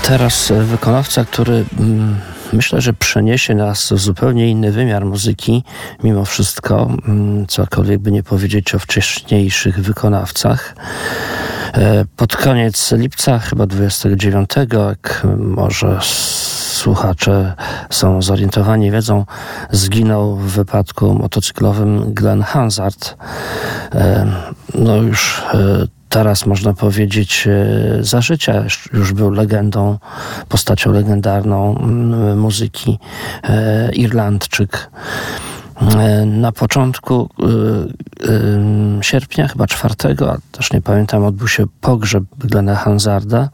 Teraz wykonawca, który myślę, że przeniesie nas w zupełnie inny wymiar muzyki, mimo wszystko, cokolwiek by nie powiedzieć o wcześniejszych wykonawcach. Pod koniec lipca, chyba 29, jak może słuchacze są zorientowani, wiedzą, zginął w wypadku motocyklowym Glenn Hansard. No już teraz można powiedzieć za życia już był legendą, postacią legendarną muzyki, Irlandczyk. Na początku sierpnia, chyba 4, a też nie pamiętam, odbył się pogrzeb Glenna Hansarda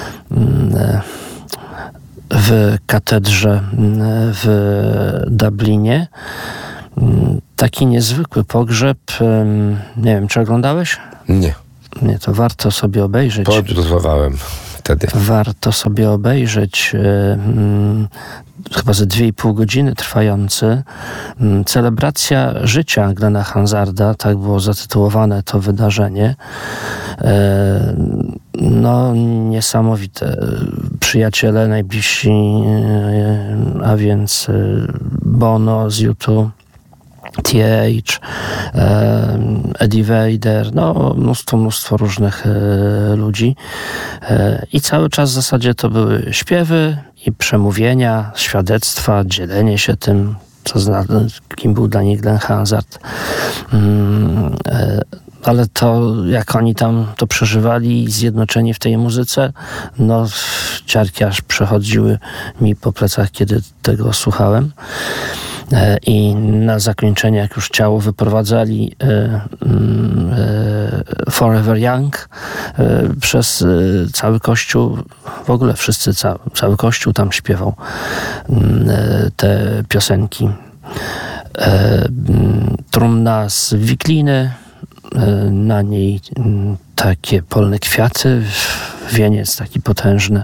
w katedrze w Dublinie. Taki niezwykły pogrzeb. Nie wiem, czy oglądałeś? Nie. Nie, to warto sobie obejrzeć. Podróżowałem wtedy. Warto sobie obejrzeć chyba ze 2,5 godziny trwający. Celebracja życia Glenna Hansarda, tak było zatytułowane to wydarzenie. No, niesamowite. Przyjaciele najbliżsi, a więc Bono z U2, TH, Eddie Vedder, no mnóstwo różnych ludzi. I cały czas w zasadzie to były śpiewy i przemówienia, świadectwa, dzielenie się tym, kim był dla nich Glenn Hansard. Ale to, jak oni tam to przeżywali, zjednoczeni w tej muzyce, no ciarki aż przechodziły mi po plecach, kiedy tego słuchałem. I na zakończenie, jak już ciało wyprowadzali, Forever Young przez cały kościół, w ogóle wszyscy, cały kościół tam śpiewał te piosenki. Trumna z wikliny, na niej takie polne kwiaty, wieniec taki potężny.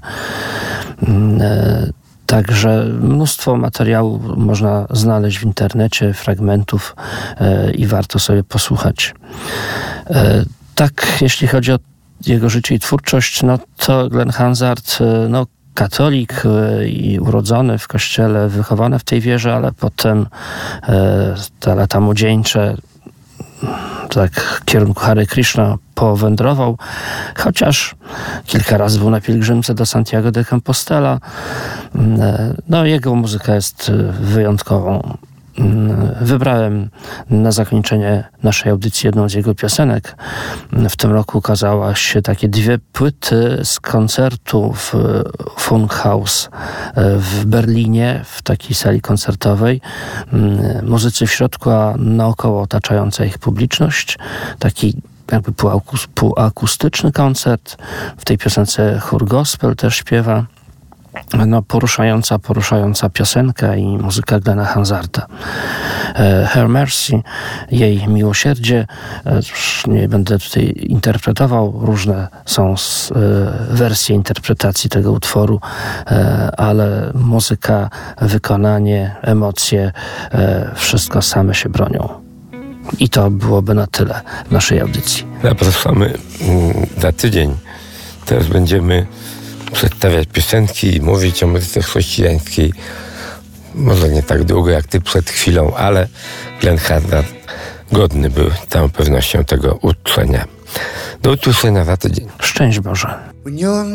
Także mnóstwo materiału można znaleźć w internecie, fragmentów i warto sobie posłuchać. Tak, jeśli chodzi o jego życie i twórczość, no to Glenn Hansard, no katolik i urodzony w kościele, wychowany w tej wierze, ale potem te lata młodzieńcze, tak w kierunku Hare Krishna powędrował, chociaż kilka razy był na pielgrzymce do Santiago de Compostela. No, jego muzyka jest wyjątkową. Wybrałem na zakończenie naszej audycji jedną z jego piosenek. W tym roku ukazała się takie 2 płyty z koncertu w Funkhaus w Berlinie, w takiej sali koncertowej. Muzycy w środku, a naokoło otaczająca ich publiczność. Taki jakby półakustyczny koncert. W tej piosence chór gospel też śpiewa. No, poruszająca piosenka i muzyka Glenna Hansarda. Her Mercy, jej miłosierdzie. Już nie będę tutaj interpretował, różne są wersje interpretacji tego utworu, ale muzyka, wykonanie, emocje, wszystko same się bronią. I to byłoby na tyle w naszej audycji. Zapraszamy za tydzień. Teraz będziemy przedstawiać piosenki i mówić o muzyce chrześcijańskiej. Może nie tak długo jak ty przed chwilą, ale Glenn Hansard godny był z całą pewnością tego uczczenia. Do usłyszenia za tydzień. Szczęść Boże.